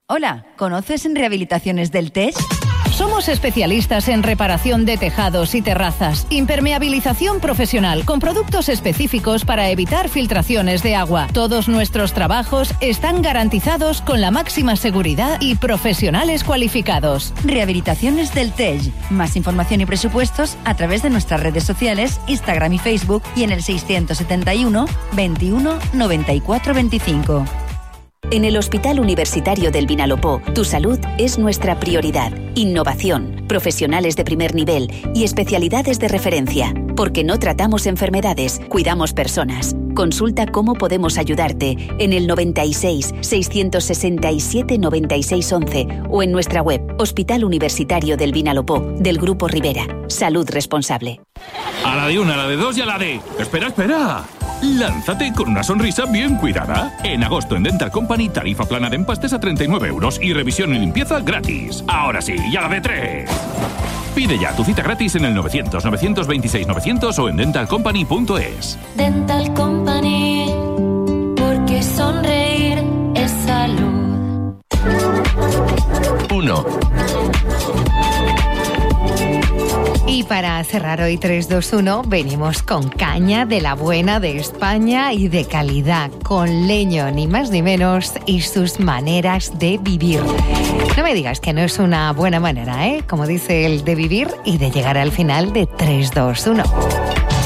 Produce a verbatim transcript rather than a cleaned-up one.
Hola, ¿conoces Rehabilitaciones del Tej? Somos especialistas en reparación de tejados y terrazas, impermeabilización profesional con productos específicos para evitar filtraciones de agua. Todos nuestros trabajos están garantizados con la máxima seguridad y profesionales cualificados. Rehabilitaciones del Tej. Más información y presupuestos a través de nuestras redes sociales, Instagram y Facebook y en el seiscientos setenta y uno, veintiuno, noventa y cuatro, veinticinco. En el Hospital Universitario del Vinalopó, tu salud es nuestra prioridad. Innovación, profesionales de primer nivel y especialidades de referencia. Porque no tratamos enfermedades, cuidamos personas. Consulta cómo podemos ayudarte en el noventa y seis, seiscientos sesenta y siete, noventa y seis, once o en nuestra web Hospital Universitario del Vinalopó, del Grupo Rivera. Salud responsable. A la de una, a la de dos y a la de... ¡Espera, espera! Lánzate con una sonrisa bien cuidada. En agosto en Dental Company, tarifa plana de empastes a treinta y nueve euros y revisión y limpieza gratis. Ahora sí, y a la de tres. Pide ya tu cita gratis en el novecientos, novecientos veintiséis, novecientos o en dental company punto es. Dental Company, porque sonreír es salud. Uno. Y para cerrar hoy tres, dos, uno, venimos con caña de la buena de España y de calidad, con Leño, ni más ni menos, y sus maneras de vivir. No me digas que no es una buena manera, ¿eh? Como dice el de vivir y de llegar al final de tres, dos, uno.